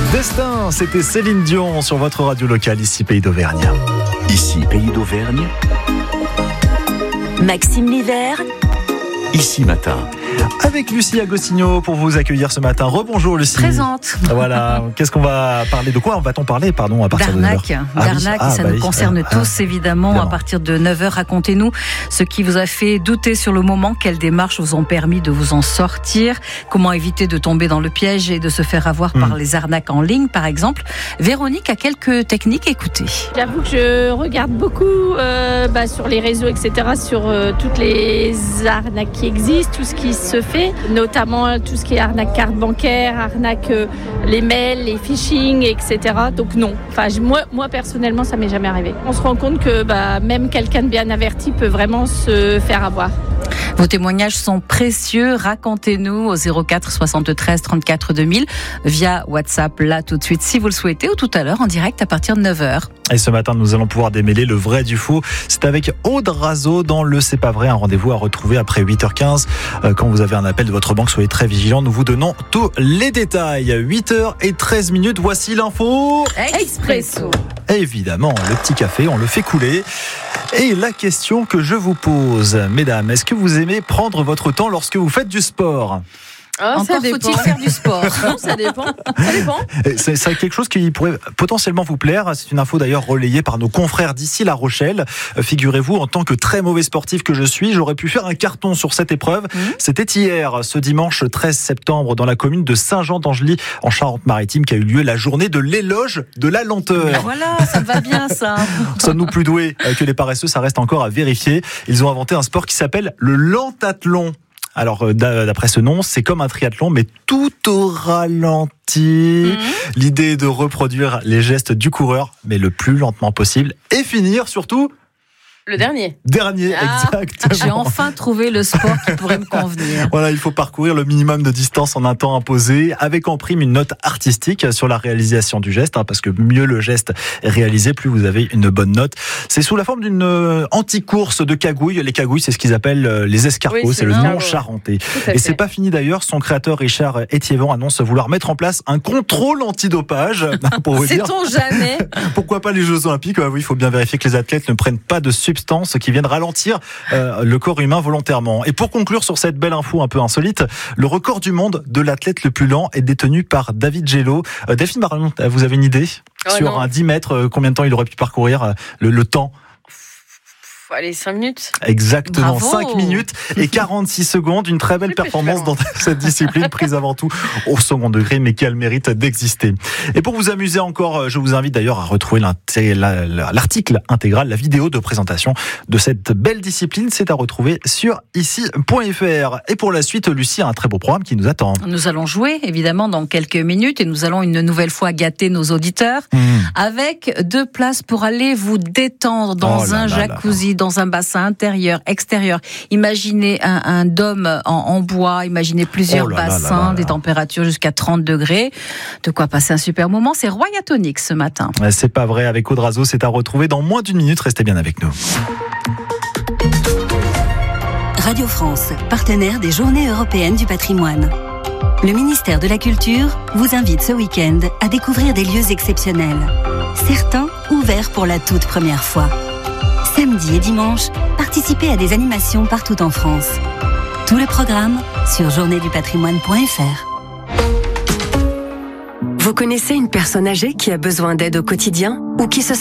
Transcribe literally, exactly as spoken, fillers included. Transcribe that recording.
Destin, c'était Céline Dion sur votre radio locale, ici Pays d'Auvergne. Ici Pays d'Auvergne. Maxime Livert. Ici Matin. Avec Lucie Agostinho pour vous accueillir ce matin. Rebonjour Lucie. Présente. Voilà. Qu'est-ce qu'on va parler? De quoi va-t-on parler, pardon, à partir D'arnaque. de neuf heures? D'arnaque, ah, oui. ça ah, bah nous oui. concerne ah, tous évidemment. évidemment. À partir de neuf heures, racontez-nous ce qui vous a fait douter sur le moment. Quelles démarches vous ont permis de vous en sortir? Comment éviter de tomber dans le piège et de se faire avoir Mm. par les arnaques en ligne, par exemple? Véronique a quelques techniques, écoutez. J'avoue que je regarde beaucoup euh, bah, sur les réseaux, et cetera, sur euh, toutes les arnaques qui existent, tout ce qui se fait, notamment tout ce qui est arnaque carte bancaire, arnaque euh, les mails, les phishing, et cetera. Donc non, enfin, je- moi, moi personnellement, ça m'est jamais arrivé. On se rend compte que bah, même quelqu'un de bien averti peut vraiment se faire avoir. Vos témoignages sont précieux. Racontez-nous au zéro quatre soixante-treize trente-quatre deux mille via WhatsApp, là tout de suite si vous le souhaitez, ou tout à l'heure en direct à partir de neuf heures. Et ce matin, nous allons pouvoir démêler le vrai du faux. C'est avec Aude Razo dans le C'est pas vrai, un rendez-vous à retrouver après huit heures quinze. Euh, Quand vous avez un appel de votre banque, soyez très vigilants. Nous vous donnons tous les détails. huit heures treize minutes, voici l'info. Expresso. Évidemment, le petit café, on le fait couler. Et la question que je vous pose, mesdames, est-ce que vous aimez prendre votre temps lorsque vous faites du sport? Oh, Encore faut-il faire du sport. Non, ça dépend. Ça dépend. Et C'est c'est quelque chose qui pourrait potentiellement vous plaire. C'est une info d'ailleurs relayée par nos confrères d'ici La Rochelle. Euh, Figurez-vous, en tant que très mauvais sportif que je suis, j'aurais pu faire un carton sur cette épreuve. Mmh. C'était hier, ce dimanche treize septembre, dans la commune de Saint-Jean-d'Angely, en Charente-Maritime, qu'a eu lieu la journée de l'éloge de la lenteur. Voilà, ça me va bien ça. Sommes-nous plus doués que les paresseux? Ça reste encore à vérifier. Ils ont inventé un sport qui s'appelle le lentathlon. Alors, d'après ce nom, c'est comme un triathlon, mais tout au ralenti. Mmh. L'idée est de reproduire les gestes du coureur, mais le plus lentement possible. Et finir, surtout, Le dernier. dernier, Ah. exactement. J'ai enfin trouvé le sport qui pourrait me convenir. Voilà, il faut parcourir le minimum de distance en un temps imposé, avec en prime une note artistique sur la réalisation du geste, hein, parce que mieux le geste est réalisé, plus vous avez une bonne note. C'est sous la forme d'une euh, anti-course de cagouilles. Les cagouilles, c'est ce qu'ils appellent euh, les escargots, Oui, c'est, c'est le ça, nom ouais. charentais. Tout à Et fait. c'est pas fini d'ailleurs, son créateur Richard Etiévon annonce vouloir mettre en place un contrôle antidopage, pour vous dire. Sait-on jamais? Pourquoi pas les Jeux Olympiques? Oui, il faut bien vérifier que les athlètes ne prennent pas de substances qui viennent ralentir euh, le corps humain volontairement. Et pour conclure sur cette belle info un peu insolite, le record du monde de l'athlète le plus lent est détenu par David Gello. Euh, Delphine Baron, vous avez une idée Oh, sur non. un dix mètres, euh, combien de temps il aurait pu parcourir, euh, le, le temps? Faut aller cinq minutes. Exactement, Bravo. cinq minutes et quarante-six secondes. Une très belle Plus que performance je dans cette discipline prise avant tout au second degré, mais qui a le mérite d'exister. Et pour vous amuser encore, je vous invite d'ailleurs à retrouver l'inté- la- la- l'article intégral, la vidéo de présentation de cette belle discipline. C'est à retrouver sur ici point f r. Et pour la suite, Lucie a un très beau programme qui nous attend. Nous allons jouer évidemment dans quelques minutes et nous allons une nouvelle fois gâter nos auditeurs Mmh. avec deux places pour aller vous détendre dans Oh là un là là jacuzzi, dans un bassin intérieur, extérieur. Imaginez un, un dôme en, en bois, imaginez plusieurs Oh là là là bassins, là là. des températures jusqu'à trente degrés. De quoi passer un super moment. C'est Royatonic ce matin. C'est pas vrai, avec Aude Razo, c'est à retrouver dans moins d'une minute. Restez bien avec nous. Radio France, partenaire des Journées européennes du patrimoine. Le ministère de la Culture vous invite ce week-end à découvrir des lieux exceptionnels. Certains ouverts pour la toute première fois. Samedi et dimanche, participez à des animations partout en France. Tous les programmes sur journée du patrimoine point f r. Vous connaissez une personne âgée qui a besoin d'aide au quotidien ou qui se